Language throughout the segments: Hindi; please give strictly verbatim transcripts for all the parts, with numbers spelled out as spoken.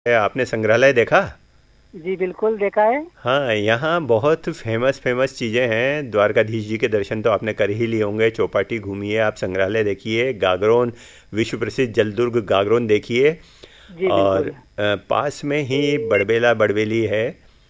है, आपने संग्रहालय देखा? जी बिल्कुल देखा है। हाँ, यहाँ बहुत फेमस फेमस चीज़ें हैं। द्वारकाधीश जी के दर्शन तो आपने कर ही लिए होंगे। चौपाटी घूमिए, आप संग्रहालय देखिए, गागरोन, विश्व प्रसिद्ध जलदुर्ग गागरोन देखिए। जी और बिल्कुल। अ, पास में ही बड़बेला बड़बेली है,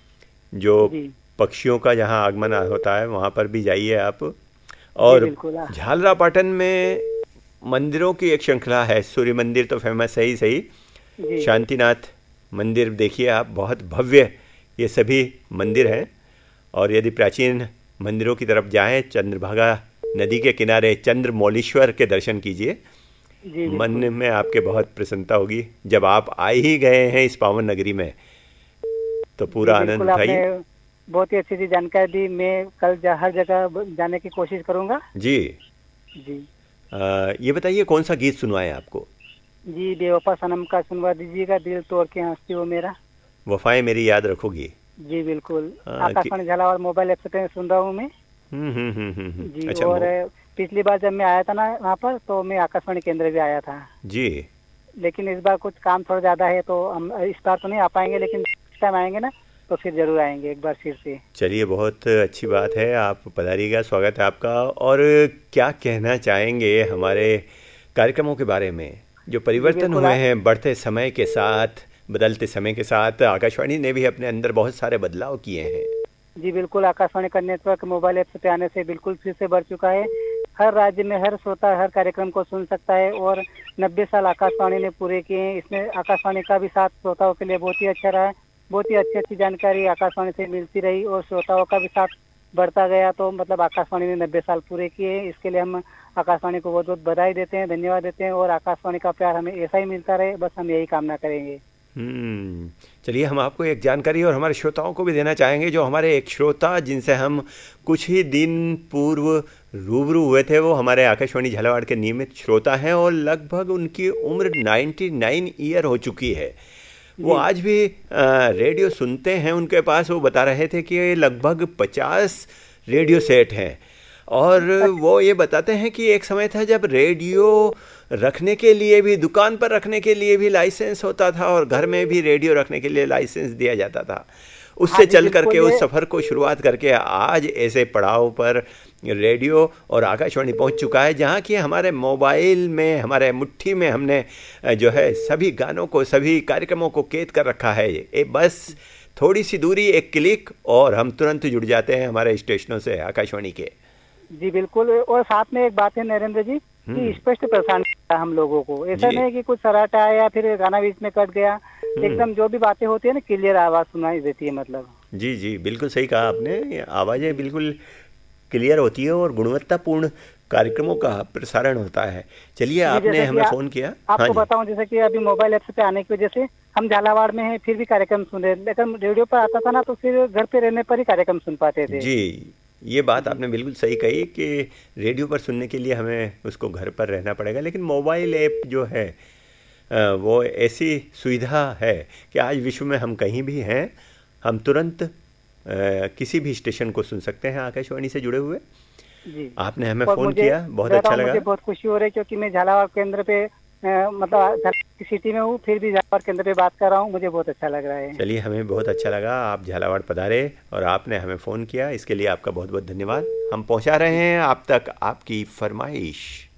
जो जी पक्षियों का जहाँ आगमन होता है, वहाँ पर भी जाइए आप। जी और बिल्कुल। हाँ। झालरापाटन में मंदिरों की एक श्रृंखला है। सूर्य मंदिर तो फेमस है ही सही, जी शांतिनाथ मंदिर देखिए आप, बहुत भव्य ये सभी मंदिर हैं। और यदि प्राचीन मंदिरों की तरफ जाएं, चंद्रभागा नदी के किनारे चंद्रमौलीश्वर के दर्शन कीजिए। जी मन बिल्कुल। में आपके बहुत प्रसन्नता होगी। जब आप आ ही गए हैं इस पावन नगरी में, तो जी पूरा आनंद बिल्कुल, आपने उठाइए। बहुत ही अच्छी सी जानकारी दी। मैं कल जा, हर जगह ब- जाने की कोशिश करूंगा। जी। जी। आ, ये बताइए कौन सा गीत सुनवाएं आपको? जी बेवफा सनम का सुनवा दीजिएगा, दिल तोड़ के हंसती हो मेरा। वफाएं मेरी याद रखोगी। जी बिल्कुल। हाँ कि आकाशवाणी झालावाड़ मोबाइल ऐप से सुन रहा हूँ मैं। हम्म हम्म हम्म हम्म हम्म। जी। अच्छा और मो अ, पिछली बार जब मैं आया था ना वहाँ पर, तो मैं आकाशवाणी केंद्र भी आया था। जी। लेकिन इस बार कुछ काम थोड़ा ज्यादा है, तो हम इस बार तो नहीं आ पाएंगे, लेकिन नेक्स्ट टाइम आएंगे ना, तो फिर जरूर आएंगे एक बार फिर से। चलिए, बहुत अच्छी बात है, आप पधारिएगा, स्वागत है आपका। और क्या कहना चाहेंगे हमारे कार्यक्रमों के बारे में, जो जी परिवर्तन बिल्कुल। हुए आ, हैं बढ़ते समय के साथ, बदलते समय के साथ? आकाशवाणी ने भी अपने अंदर बहुत सारे बदलाव किए हैं। जी बिल्कुल, आकाशवाणी का नेटवर्क मोबाइल ऐप पे आने से बिल्कुल फिर से बढ़ चुका है। हर राज्य में हर श्रोता हर कार्यक्रम को सुन सकता है। और नब्बे साल आकाशवाणी ने पूरे किए हैं। इसमें आकाशवाणी का भी साथ श्रोताओं के लिए बहुत ही अच्छा रहा है। बहुत ही अच्छी अच्छी जानकारी आकाशवाणी से मिलती रही और श्रोताओं का भी साथ बढ़ता गया। तो मतलब आकाशवाणी ने नब्बे साल पूरे किए हैं, इसके लिए हम आकाशवाणी को बहुत बहुत बधाई देते हैं, धन्यवाद देते हैं। और आकाशवाणी का प्यार हमें ऐसा ही मिलता रहे, बस हम यही कामना करेंगे। हम्म। चलिए, हम आपको एक जानकारी और हमारे श्रोताओं को भी देना चाहेंगे। जो हमारे एक श्रोता जिनसे हम कुछ ही दिन पूर्व रूबरू हुए थे, वो हमारे आकाशवाणी झालावाड़ के नियमित श्रोता हैं और लगभग उनकी उम्र निन्यानवे ईयर हो चुकी है। वो जी आज भी अ, रेडियो सुनते हैं। उनके पास वो बता रहे थे कि लगभग पचास रेडियो सेट हैं। और अच्छा। वो ये बताते हैं कि एक समय था जब रेडियो रखने के लिए भी, दुकान पर रखने के लिए भी लाइसेंस होता था, और घर में भी रेडियो रखने के लिए लाइसेंस दिया जाता था। हाँ उससे जी चल करके, बिल्कुल। उस ये सफ़र को शुरुआत करके आज ऐसे पड़ाव पर रेडियो और आकाशवाणी पहुंच चुका है, जहां कि हमारे मोबाइल में, हमारे मुट्ठी में हमने अ, जो है सभी गानों को, सभी कार्यक्रमों को कैद कर रखा है। ये बस थोड़ी सी दूरी, एक क्लिक, और हम तुरंत जुड़ जाते हैं हमारे स्टेशनों से, आकाशवाणी के। जी बिल्कुल। और साथ में एक बात है नरेंद्र जी, कि हम्म। स्पष्ट प्रसारण करता है हम लोगों को। ऐसा जी। नहीं है कि कुछ सराटा आया या फिर गाना बीच में कट गया। हम्म। एकदम जो भी बातें होती है ना, क्लियर आवाज सुनाई देती है मतलब। जी जी, बिल्कुल सही कहा आपने। ये आवाज़ें जी बिल्कुल क्लियर होती है और गुणवत्तापूर्ण कार्यक्रमों का प्रसारण होता है। चलिए, जी। आपने जैसे कि हमें आ, फ़ोन किया। हाँ आपको जी। बताऊं, जैसे कि अभी मोबाइल ऐप पे आने की वजह से हम झालावाड़ में हैं फिर भी कार्यक्रम सुन रहे हैं, लेकिन रेडियो पर आता था ना, तो फिर घर पे रहने पर ही कार्यक्रम सुन पाते थे। जी, ये बात जी आपने बिल्कुल सही कही कि रेडियो पर सुनने के लिए हमें उसको घर पर रहना पड़ेगा। लेकिन मोबाइल ऐप जो है, अ, वो ऐसी सुविधा है कि आज विश्व में हम कहीं भी हैं, हम तुरंत अ, किसी भी स्टेशन को सुन सकते हैं आकाशवाणी से जुड़े हुए। जी। आपने हमें और फ़ोन मुझे किया, बहुत कह रहा अच्छा हूँ, लगा। मुझे बहुत खुशी हो रही है, क्योंकि मैं झालावाड़ केंद्र पे अ, मतलब झालावाड़ की सिटी में हूँ, फिर भी झालावाड़ केंद्र पे बात कर रहा हूँ, मुझे बहुत अच्छा लग रहा है। चलिए, हमें बहुत अच्छा लगा आप झालावाड़ पधारे और आपने हमें फ़ोन किया, इसके लिए आपका बहुत बहुत धन्यवाद। हम पहुंचा रहे जी हैं आप तक आपकी फरमाइश।